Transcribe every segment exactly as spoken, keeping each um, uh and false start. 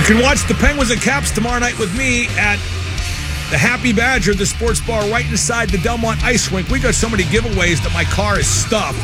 You can watch the Penguins and Caps tomorrow night with me at the Happy Badger, the sports bar right inside the Delmont Ice Rink. We got so many giveaways that my car is stuffed.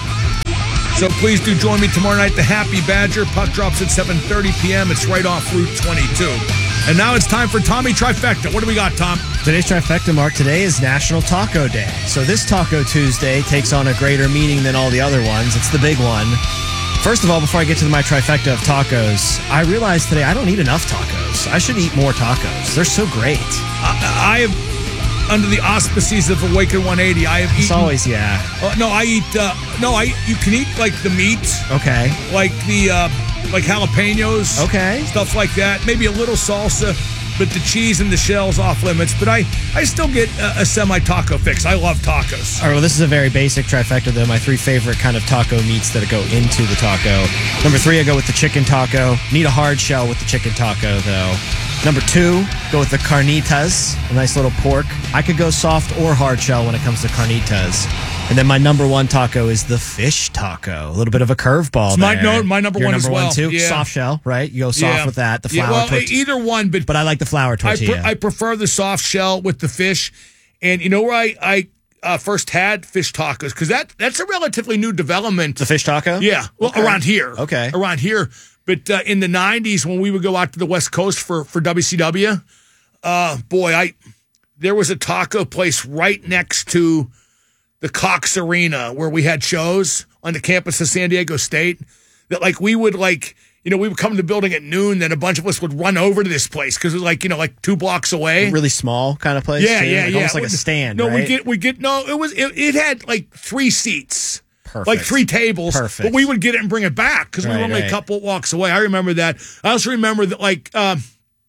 So please do join me tomorrow night, the Happy Badger. Puck drops at seven thirty p.m. It's right off Route twenty-two. And now it's time for Tommy Trifecta. What do we got, Tom? Today's Trifecta, Mark, today is National Taco Day. So this Taco Tuesday takes on a greater meaning than all the other ones. It's the big one. First of all, before I get to my trifecta of tacos, I realized today I don't eat enough tacos. I should eat more tacos. They're so great. I, I have, under the auspices of Awaken one eighty, I have eaten. It's always, yeah. Uh, no, I eat, uh, no, I, you can eat like the meat. Okay. Like the, uh, like jalapenos. Okay. Stuff like that. Maybe a little salsa. But the cheese and the shell's off limits. But I, I still get a, a semi-taco fix. I love tacos. All right, well, this is a very basic trifecta, though. My three favorite kind of taco meats that go into the taco. Number three, I go with the chicken taco. Need a hard shell with the chicken taco, though. Number two, go with the carnitas, a nice little pork. I could go soft or hard shell when it comes to carnitas. And then my number one taco is the fish taco. A little bit of a curveball it's there. My, no, my number Your one number as well. one, too? Yeah. Soft shell, right? You go soft yeah. with that. The flour yeah, well, tort- either one, but but I like the flour tortilla. I, pre- I prefer the soft shell with the fish. And you know where I, I uh, first had fish tacos? Because that, that's a relatively new development. The fish taco? Yeah, well, okay. around here. Okay. Around here. But uh, in the nineties, when we would go out to the West Coast for, for W C W, uh, boy, I there was a taco place right next to the Cox Arena where we had shows on the campus of San Diego State that, like, we would, like, you know, we would come to the building at noon, then a bunch of us would run over to this place because it was, like, you know, like two blocks away. Really small kind of place? Yeah, too? yeah, like yeah. Almost like a stand, No, right? we get, we get, no, it was, it, it had, like, three seats. Perfect. Like three tables. Perfect. But we would get it and bring it back because we Right, were only right. a couple walks away. I remember that. I also remember that, like, um,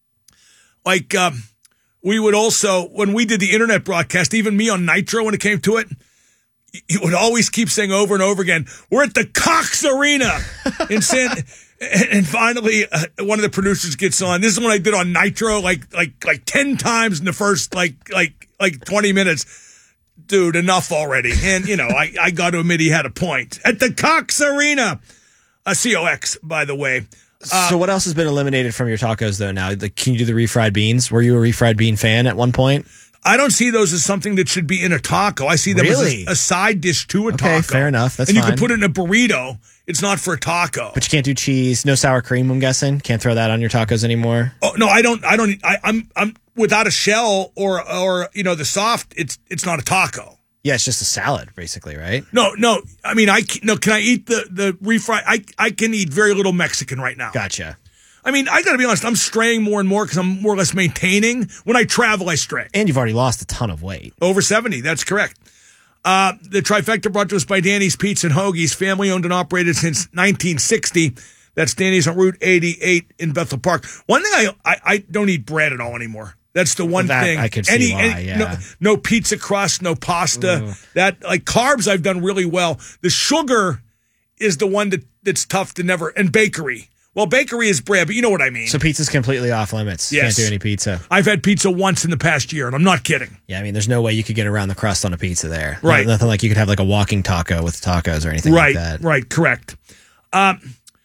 like, um, we would also, when we did the internet broadcast, even me on Nitro when it came to it, you would always keep saying over and over again, we're at the Cox Arena in San. And finally, uh, one of the producers gets on. This is when I did on Nitro, like like like ten times in the first like like like twenty minutes. Dude, enough already. And you know, I I got to admit he had a point at the Cox Arena, a C O X, by the way. Uh, so what else has been eliminated from your tacos though? Now, the, can you do the refried beans? Were you a refried bean fan at one point? I don't see those as something that should be in a taco. I see them Really? as a, a side dish to a Okay, taco. fair enough. That's and you fine. can put it in a burrito. It's not for a taco. But you can't do cheese, no sour cream. I'm guessing can't throw that on your tacos anymore. Oh no, I don't. I don't. I, I'm. I'm without a shell or or you know the soft. It's it's not a taco. Yeah, it's just a salad, basically, right? No, no. I mean, I can, no. Can I eat the the refried? I I can eat very little Mexican right now. Gotcha. I mean, I got to be honest. I'm straying more and more because I'm more or less maintaining. When I travel, I stray. And you've already lost a ton of weight. Over seventy. That's correct. Uh, the trifecta brought to us by Danny's Pizza and Hoagies, family owned and operated since nineteen sixty. That's Danny's on Route eighty-eight in Bethel Park. One thing I, I, I don't eat bread at all anymore. That's the one That thing. I could see why, yeah. no, no pizza crust, no pasta. Ooh. That like carbs I've done really well. The sugar is the one that, that's tough to never, and bakery. Well, bakery is bread, but you know what I mean. So pizza's completely off limits. Yes. Can't do any pizza. I've had pizza once in the past year, and I'm not kidding. Yeah, I mean, there's no way you could get around the crust on a pizza there. Right. Nothing like you could have like a walking taco with tacos or anything Right, like that. right, correct. Um,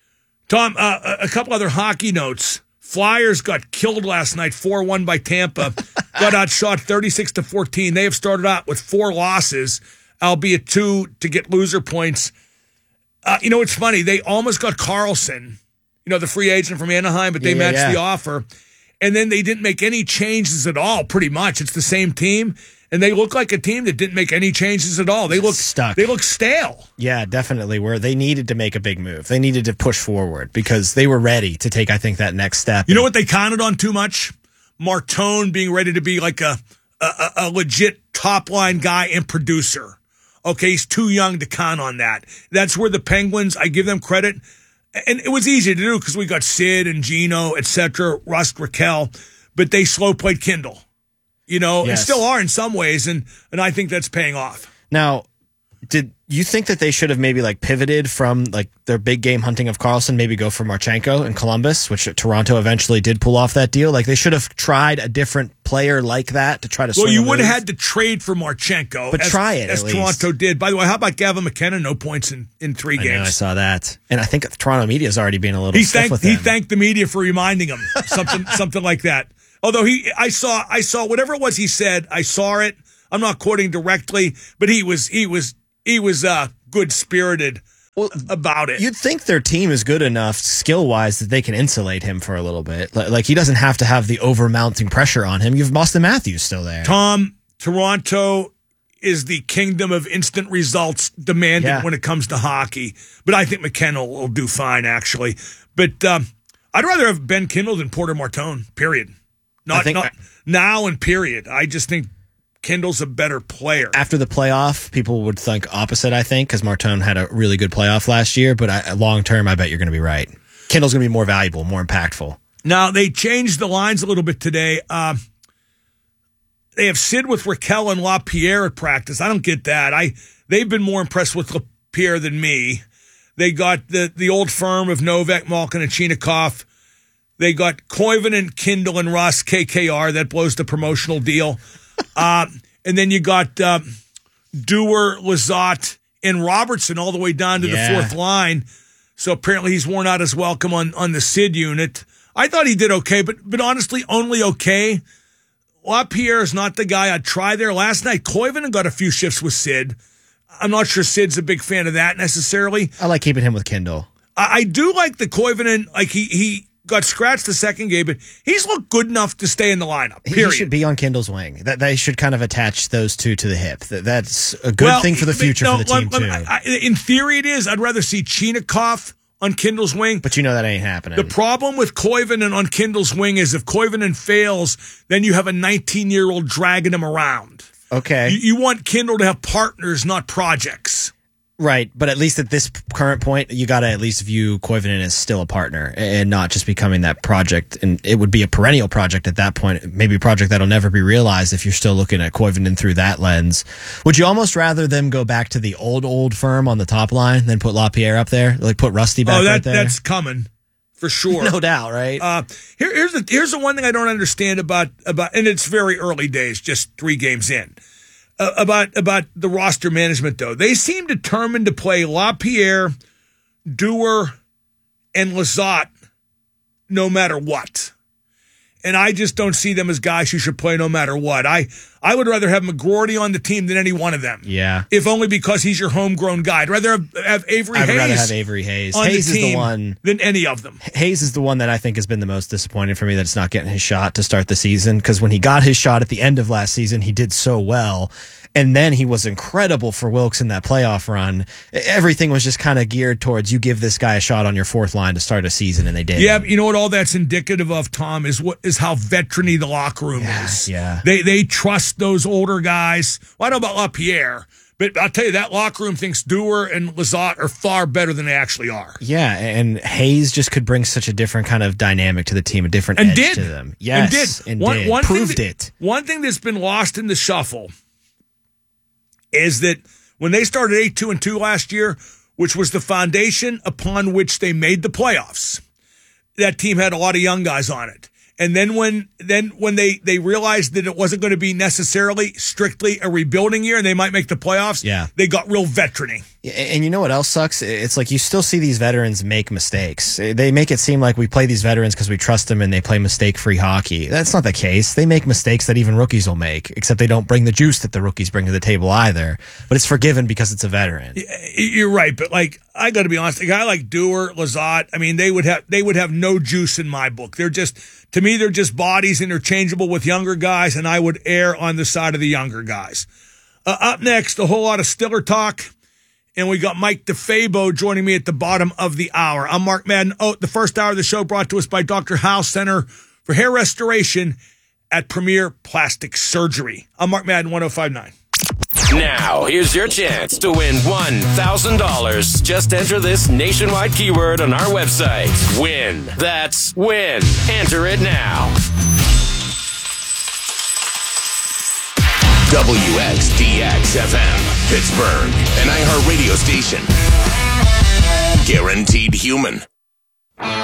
Tom, uh, a couple other hockey notes. Flyers got killed last night, four one by Tampa. Got outshot thirty-six to fourteen. They have started out with four losses, albeit two to get loser points. Uh, you know, it's funny. They almost got Carlson, you know, the free agent from Anaheim, but they Yeah, yeah, matched yeah. the offer. And then they didn't make any changes at all, pretty much. It's the same team. And they look like a team that didn't make any changes at all. They look Stuck. They look stale. Yeah, definitely. Where they needed to make a big move. They needed to push forward because they were ready to take, I think, that next step. You know what they counted on too much? Martone being ready to be like a a, a legit top line guy and producer. Okay, he's too young to count on that. That's where the Penguins, I give them credit. And it was easy to do because we got Sid and Gino, et cetera, Rust, Raquel, but they slow played Kindle. You know, Yes. and still are in some ways, and and I think that's paying off. Now, Did you think that they should have maybe like pivoted from like their big game hunting of Karlsson, maybe go for Marchenko in Columbus, which Toronto eventually did pull off that deal? Like they should have tried a different player like that to try to. Well, swing you a would have move. had to trade for Marchenko, but as, try it as at Toronto least. did. By the way, how about Gavin McKenna? No points in, in three I games. know, I saw that, and I think the Toronto media is already being a little He stiff thanked with he him. thanked the media for reminding him something something like that. Although he, I saw I saw whatever it was he said. I saw it. I'm not quoting directly, but he was he was he was uh, good spirited well, about it. You'd think their team is good enough skill wise that they can insulate him for a little bit. Like, like he doesn't have to have the over mounting pressure on him. You've Austin Matthews still there. Tom, Toronto is the kingdom of instant results demanded Yeah. when it comes to hockey. But I think McKenna will do fine, actually. But um, I'd rather have Ben Kindle than Porter Martone, period. Not, think- not now and period. I just think Kindle's a better player. After the playoff, people would think opposite, I think, because Martone had a really good playoff last year. But I, long term, I bet you're going to be right. Kindle's going to be more valuable, more impactful. Now, they changed the lines a little bit today. Uh, they have Sid with Raquel and LaPierre at practice. I don't get that. I They've been more impressed with LaPierre than me. They got the, the old firm of Novak, Malkin, and Chinakhov. They got Koivunen and Kindle and Ross K K R. That blows the promotional deal. uh, and then you got uh, Dewar, Lizotte, and Robertson all the way down to Yeah. the fourth line. So apparently he's worn out his welcome on, on the Sid unit. I thought he did okay, but but honestly, only okay. LaPierre is not the guy I'd try there. Last night, Koivunen got a few shifts with Sid. I'm not sure Sid's a big fan of that necessarily. I like keeping him with Kindle. I, I do like the Koivunen. Like he he got scratched the second game, but he's looked good enough to stay in the lineup. He Period. should be on Kindle's wing. That they should kind of attach those two to the hip. That, that's a good Well, thing for the future no, for the team let- too. let- I- in theory, it is. I'd rather see Chinakhov on Kindle's wing. but you know that ain't happening. The problem with Koivunen on Kindle's wing is if Koivunen fails, then you have a nineteen-year-old dragging him around. okay, You, you want Kindle to have partners, not projects. right. But at least at this current point, you got to at least view Koivunen as still a partner and not just becoming that project. And it would be a perennial project at that point. Maybe a project that'll never be realized if you're still looking at Koivunen through that lens. Would you almost rather them go back to the old old firm on the top line than put LaPierre up there? Like put Rusty back Oh, that right there? that's coming for sure. No doubt, right? Uh, here, here's the here's the one thing I don't understand about about, and it's very early days, just three games in. Uh, about about the roster management, though, they seem determined to play LaPierre, Dewar, and Lizotte no matter what. And I just don't see them as guys who should play no matter what. I, I would rather have McGroarty on the team than any one of them. yeah. If only because he's your homegrown guy. I'd rather have, have Avery I'd Hayes rather have Avery Hayes. on Hayes the team is the one. than any of them. Hayes is the one that I think has been the most disappointing for me that it's not getting his shot to start the season. Because when he got his shot at the end of last season, he did so well. And then he was incredible for Wilkes in that playoff run. Everything was just kind of geared towards you give this guy a shot on your fourth line to start a season, and they did. Yeah, but you know what all that's indicative of, Tom, is what is how veteran-y the locker room Yeah, is. yeah. They they trust those older guys. Well, I don't know about LaPierre, but I'll tell you that locker room thinks Dewar and Lizotte are far better than they actually are. Yeah, and Hayes just could bring such a different kind of dynamic to the team, a different And edge did. to them. Yes, and did. and one, did. One Proved thing that, it. One thing that's been lost in the shuffle is that when they started eight two and two last year, which was the foundation upon which they made the playoffs, that team had a lot of young guys on it. And then when then when they, they realized that it wasn't going to be necessarily strictly a rebuilding year and they might make the playoffs, Yeah. they got real veteran-y. And you know what else sucks? It's like you still see these veterans make mistakes. They make it seem like we play these veterans because we trust them and they play mistake-free hockey. That's not the case. They make mistakes that even rookies will make, except they don't bring the juice that the rookies bring to the table either. But it's forgiven because it's a veteran. You're right, but like I got to be honest, a guy like Dewar, Lizotte, I mean, they would have they would have no juice in my book. They're just to me, they're just bodies interchangeable with younger guys, and I would err on the side of the younger guys. Uh, up next, a whole lot of Stiller talk, and we got Mike DeFabo joining me at the bottom of the hour. I'm Mark Madden. Oh, the first hour of the show brought to us by Doctor Howe Center for Hair Restoration at Premier Plastic Surgery. I'm Mark Madden, one oh five point nine. Now, here's your chance to win one thousand dollars. Just enter this nationwide keyword on our website. Win. That's win. Enter it now. W X D X F M, Pittsburgh, an iHeart radio station. Guaranteed human.